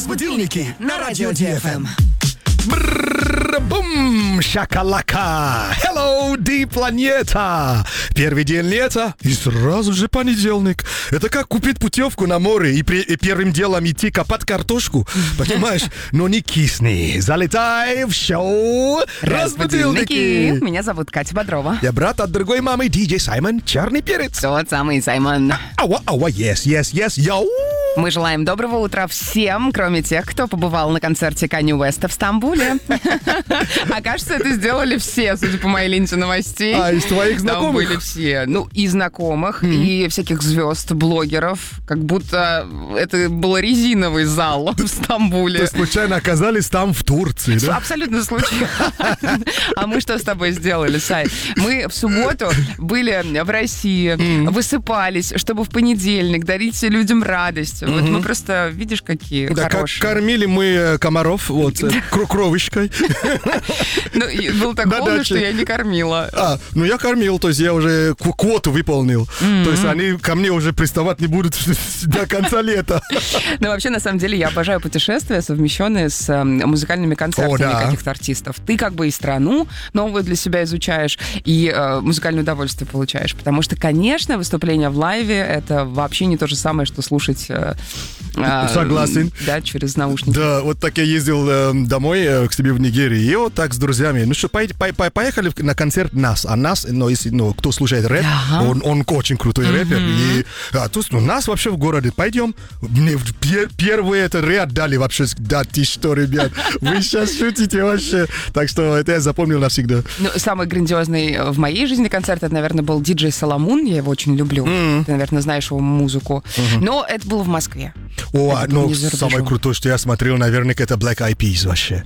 Разбудилники на радио ДФМ. Бум, шакалака. Hello, планета. Первый день лета и сразу же понедельник. Это как купить путевку на море и первым делом идти копать картошку. Понимаешь? Но не кисни. Залетай в шоу Разбудилники. Меня зовут Катя Бодрова. Я брат от другой мамы, диджей Саймон, черный перец. Тот самый Саймон. Ауа, yes, йоу. Мы желаем доброго утра всем, кроме тех, кто побывал на концерте Канье Уэста в Стамбуле. А кажется, это сделали все, судя по моей ленте новостей. А из твоих знакомых? Там были все. Ну, и знакомых, и всяких звезд, блогеров. Как будто это был резиновый зал в Стамбуле. То есть случайно оказались там, в Турции, да? Абсолютно случайно. А мы что с тобой сделали, Сай? Мы в субботу были в России, высыпались, чтобы в понедельник дарить людям радость. Вот мы просто, видишь, какие да, хорошие. Кормили мы комаров вот кровочкой. Ну, было так холодно, что я не кормила. Ну я кормил, то есть я уже квоту выполнил. То есть они ко мне уже приставать не будут до конца лета. Ну, вообще, на самом деле, я обожаю путешествия, совмещенные с музыкальными концертами каких-то артистов. Ты как бы и страну новую для себя изучаешь, и музыкальное удовольствие получаешь. Потому что, конечно, выступление в лайве — это вообще не то же самое, что слушать... Согласен. Да, через наушники. Да, вот так я ездил домой к себе в Нигерии, и вот так с друзьями. Ну что, поехали на концерт Нас. А Нас, если кто слушает рэп, он очень крутой рэпер. И то есть, Нас вообще в городе. Пойдем. Мне первый это ряд дали вообще. Да ты что, ребят, вы сейчас шутите вообще. Так что это я запомнил навсегда. Ну, самый грандиозный в моей жизни концерт, это, наверное, был диджей Соломон. Я его очень люблю. Ты, наверное, знаешь его музыку. Но это было в Москве. Ну, самое крутое, что я смотрел, наверное, это Black Eyed Peas вообще.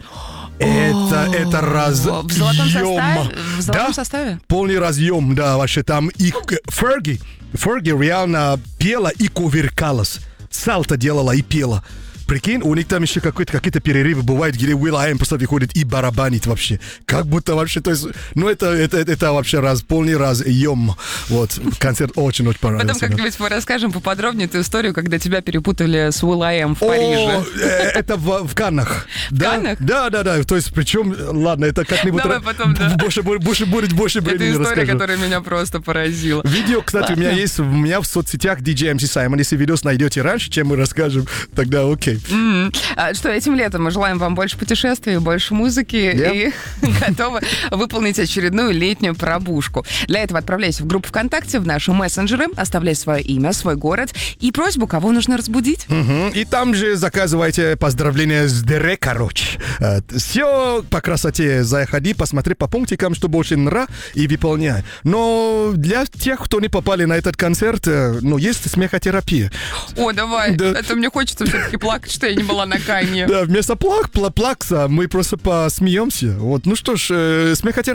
Это разъем. В золотом составе? В золотом составе? Полный разъем, да, вообще там. И Ферги реально пела и кувыркалась. Сальто делала и пела. Прикинь, у них там еще какие-то перерывы бывают, где Will.i.am просто выходит и барабанит вообще. Как будто вообще, то есть, ну это вообще полный разъем. Вот, концерт очень-очень понравился. Потом как-нибудь мы расскажем поподробнее эту историю, когда тебя перепутали с Will.i.am в Париже. Это в Каннах. В Каннах? Да, то есть, причем, ладно, это как-нибудь... Давай потом, да. Больше времени это история, расскажу. которая меня просто поразила. Видео, кстати, у меня в соцсетях DJ MC Simon. Если видос найдете раньше, чем мы расскажем, тогда окей. Что, этим летом мы желаем вам больше путешествий, больше музыки и готовы выполнить очередную летнюю пробужку. Для этого отправляйся в группу ВКонтакте, в наши мессенджеры, оставляй свое имя, свой город и просьбу, кого нужно разбудить. И там же заказывайте поздравления с Дере, короче. Все по красоте. Заходи, посмотри по пунктикам, что больше нра, и выполняй. Но для тех, кто не попали на этот концерт, есть смехотерапия. О, давай. Да. Это мне хочется все-таки плакать, что я не была на Канье. Да, вместо плакса мы просто посмеемся. Вот, ну что ж, смехотерапия.